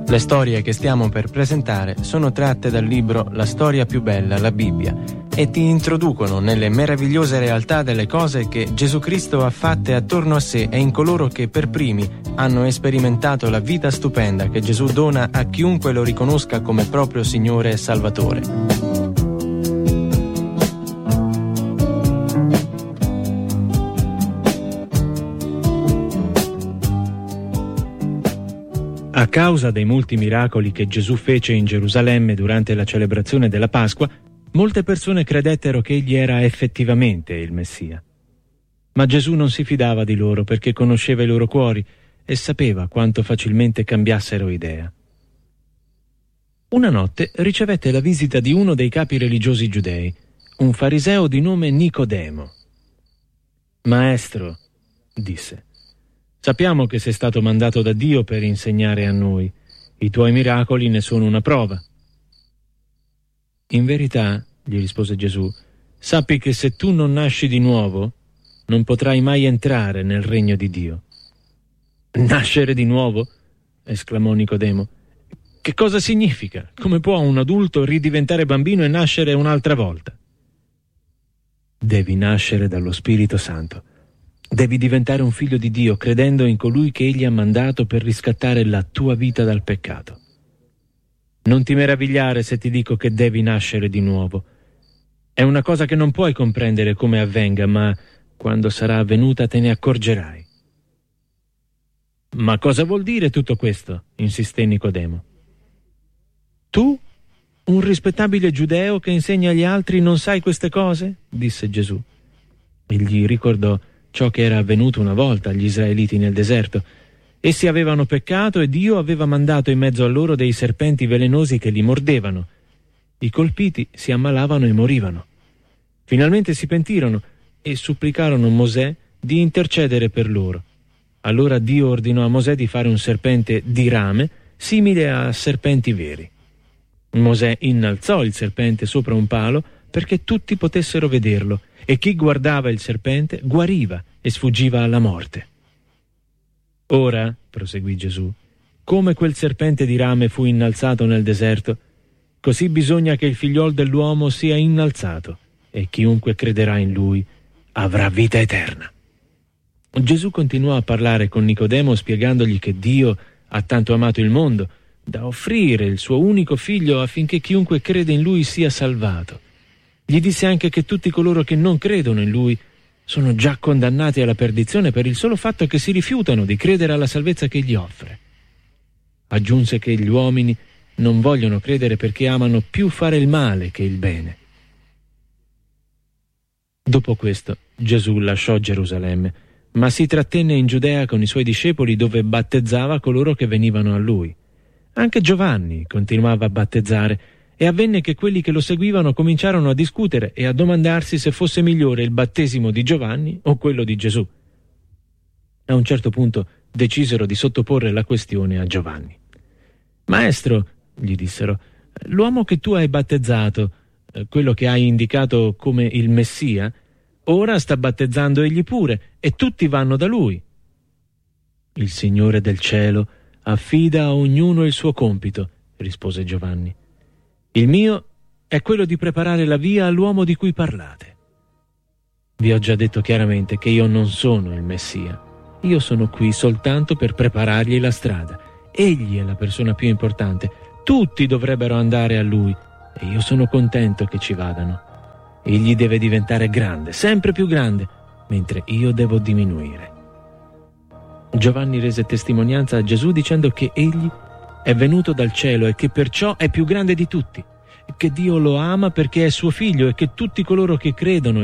Le storie che stiamo per presentare sono tratte dal libro La storia più bella, la Bibbia, e ti introducono nelle meravigliose realtà delle cose che Gesù Cristo ha fatte attorno a sé e in coloro che per primi hanno sperimentato la vita stupenda che Gesù dona a chiunque lo riconosca come proprio Signore e Salvatore. A causa dei molti miracoli che Gesù fece in Gerusalemme durante la celebrazione della Pasqua, molte persone credettero che egli era effettivamente il Messia. Ma Gesù non si fidava di loro perché conosceva i loro cuori e sapeva quanto facilmente cambiassero idea. Una notte ricevette la visita di uno dei capi religiosi giudei, un fariseo di nome Nicodemo. «Maestro», disse, «sappiamo che sei stato mandato da Dio per insegnare a noi. I tuoi miracoli ne sono una prova». «In verità», gli rispose Gesù, «sappi che se tu non nasci di nuovo, non potrai mai entrare nel regno di Dio». «Nascere di nuovo?» esclamò Nicodemo. «Che cosa significa? Come può un adulto ridiventare bambino e nascere un'altra volta?» «Devi nascere dallo Spirito Santo. Devi diventare un figlio di Dio credendo in colui che Egli ha mandato per riscattare la tua vita dal peccato. Non ti meravigliare se ti dico che devi nascere di nuovo. È una cosa che non puoi comprendere come avvenga, ma quando sarà avvenuta te ne accorgerai». «Ma cosa vuol dire tutto questo?» insisté Nicodemo. «Tu, un rispettabile giudeo che insegna agli altri, non sai queste cose?» disse Gesù. Egli ricordò ciò che era avvenuto una volta agli israeliti nel deserto. Essi avevano peccato e Dio aveva mandato in mezzo a loro dei serpenti velenosi che li mordevano. I colpiti si ammalavano e morivano. Finalmente si pentirono e supplicarono Mosè di intercedere per loro. Allora Dio ordinò a Mosè di fare un serpente di rame simile a serpenti veri. Mosè innalzò il serpente sopra un palo perché tutti potessero vederlo, e chi guardava il serpente guariva e sfuggiva alla morte. «Ora», proseguì Gesù, «come quel serpente di rame fu innalzato nel deserto, così bisogna che il figliol dell'uomo sia innalzato, e chiunque crederà in lui avrà vita eterna». Gesù continuò a parlare con Nicodemo spiegandogli che Dio ha tanto amato il mondo da offrire il suo unico figlio affinché chiunque crede in lui sia salvato. Gli disse anche che tutti coloro che non credono in lui sono già condannati alla perdizione per il solo fatto che si rifiutano di credere alla salvezza che gli offre. Aggiunse che gli uomini non vogliono credere perché amano più fare il male che il bene. Dopo questo Gesù lasciò Gerusalemme, ma si trattenne in Giudea con i suoi discepoli, dove battezzava coloro che venivano a lui. Anche Giovanni continuava a battezzare, e avvenne che quelli che lo seguivano cominciarono a discutere e a domandarsi se fosse migliore il battesimo di Giovanni o quello di Gesù. A un certo punto decisero di sottoporre la questione a Giovanni. «Maestro», gli dissero, «l'uomo che tu hai battezzato, quello che hai indicato come il Messia, ora sta battezzando egli pure, e tutti vanno da lui». «Il Signore del cielo affida a ognuno il suo compito», rispose Giovanni. «Il mio è quello di preparare la via all'uomo di cui parlate. Vi ho già detto chiaramente che io non sono il Messia. Io sono qui soltanto per preparargli la strada. Egli è la persona più importante. Tutti dovrebbero andare a lui, e io sono contento che ci vadano. Egli deve diventare grande, sempre più grande, mentre io devo diminuire». Giovanni rese testimonianza a Gesù dicendo che egli è venuto dal cielo e che perciò è più grande di tutti, che Dio lo ama perché è suo figlio e che tutti coloro che credono